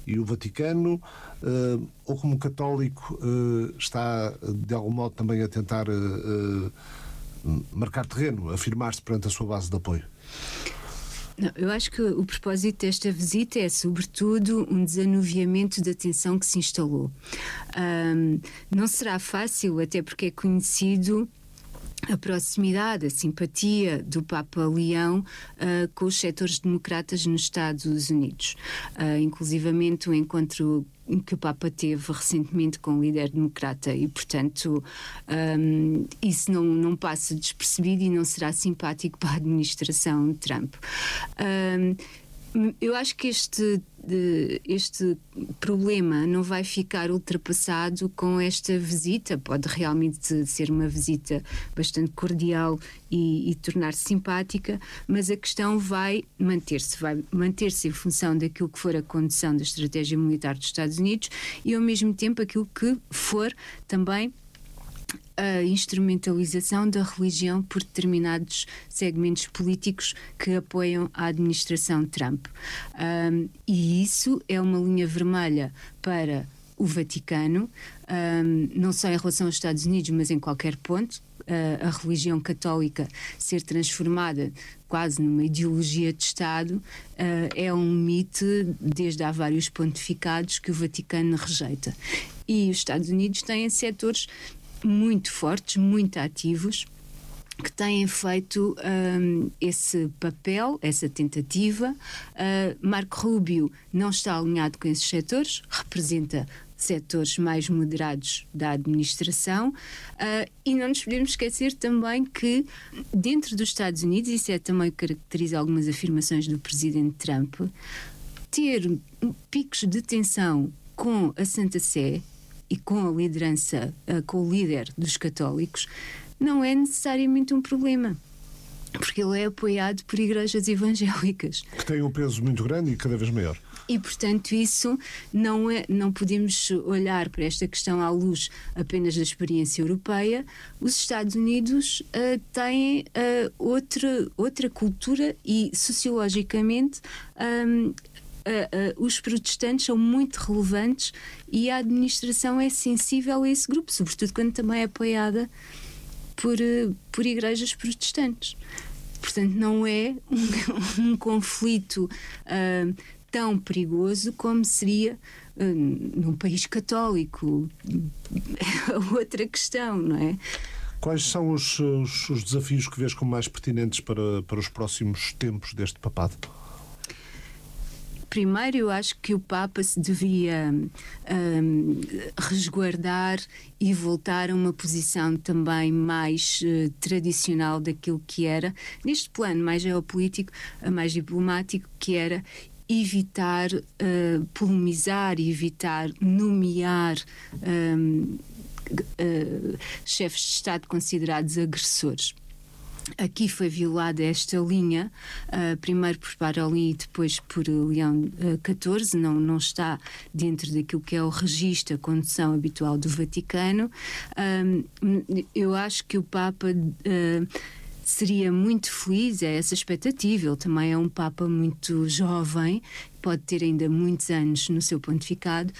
E o Vaticano, ou como católico, está de algum modo também a tentar marcar terreno, afirmar-se perante a sua base de apoio? Não, eu acho que o propósito desta visita é, sobretudo, um desanuviamento da tensão que se instalou. Não será fácil, até porque é conhecido a proximidade, a simpatia do Papa Leão com os setores democratas nos Estados Unidos. Inclusivamente o encontro que o Papa teve recentemente com o líder democrata e, portanto, isso não passa despercebido e não será simpático para a administração Trump. Eu acho que este problema não vai ficar ultrapassado com esta visita. Pode realmente ser uma visita bastante cordial e tornar-se simpática, mas a questão vai manter-se em função daquilo que for a condução da estratégia militar dos Estados Unidos e, ao mesmo tempo, aquilo que for também a instrumentalização da religião por determinados segmentos políticos que apoiam a administração Trump. E isso é uma linha vermelha para o Vaticano, não só em relação aos Estados Unidos, mas em qualquer ponto. A religião católica ser transformada quase numa ideologia de Estado é um mito desde há vários pontificados que o Vaticano rejeita. E os Estados Unidos têm setores muito fortes, muito ativos, que têm feito esse papel, essa tentativa. Marco Rubio não está alinhado com esses setores, representa setores mais moderados da administração, e não nos podemos esquecer também que dentro dos Estados Unidos, isso é também o que caracteriza algumas afirmações do presidente Trump, ter picos de tensão com a Santa Sé e com a liderança, com o líder dos católicos, não é necessariamente um problema, porque ele é apoiado por igrejas evangélicas. Que têm um peso muito grande e cada vez maior. E, portanto, isso não podemos olhar para esta questão à luz apenas da experiência europeia. Os Estados Unidos têm outra cultura e, sociologicamente, os protestantes são muito relevantes e a administração é sensível a esse grupo, sobretudo quando também é apoiada por igrejas protestantes. Portanto, não é um conflito tão perigoso como seria num país católico. Outra questão, não é? Quais são os desafios que vês como mais pertinentes para os próximos tempos deste papado? Primeiro, eu acho que o Papa se devia resguardar e voltar a uma posição também mais tradicional daquilo que era, neste plano mais geopolítico, mais diplomático, que era evitar polemizar, evitar nomear chefes de Estado considerados agressores. Aqui foi violada esta linha, primeiro por Parolin e depois por Leão XIV, não está dentro daquilo que é o registro, a condução habitual do Vaticano. Eu acho que o Papa seria muito feliz, é essa expectativa. Ele também é um Papa muito jovem, pode ter ainda muitos anos no seu pontificado.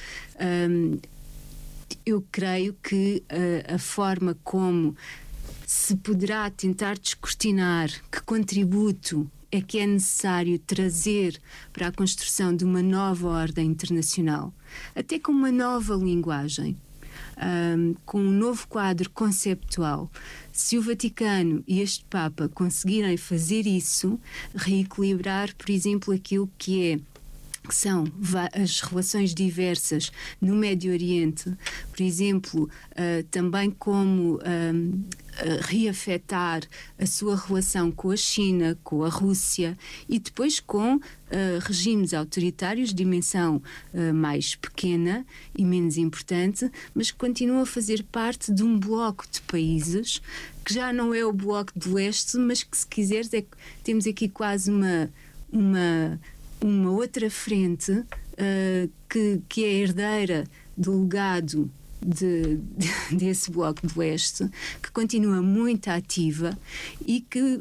Eu creio que a forma como se poderá tentar descortinar que contributo é que é necessário trazer para a construção de uma nova ordem internacional, até com uma nova linguagem, com um novo quadro conceptual. Se o Vaticano e este Papa conseguirem fazer isso, reequilibrar, por exemplo, aquilo que são as relações diversas no Médio Oriente, por exemplo, também como reafetar a sua relação com a China, com a Rússia e depois com regimes autoritários de dimensão mais pequena e menos importante, mas que continuam a fazer parte de um bloco de países que já não é o bloco de leste, mas que, se quiseres, temos aqui quase uma outra frente que é herdeira do legado desse bloco de leste, que continua muito ativa e que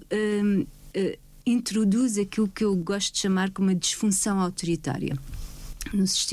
introduz aquilo que eu gosto de chamar como uma disfunção autoritária no sistema